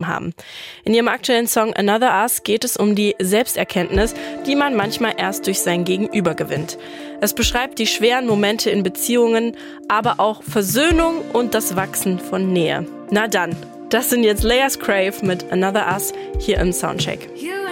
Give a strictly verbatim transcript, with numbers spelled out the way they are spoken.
geschrieben haben. In ihrem aktuellen Song Another Us geht es um die Selbsterkenntnis, die man manchmal erst durch sein Gegenüber gewinnt. Es beschreibt die schweren Momente in Beziehungen, aber auch Versöhnung und das Wachsen von Nähe. Na dann, das sind jetzt Layers Crave mit Another Us hier im Soundcheck. You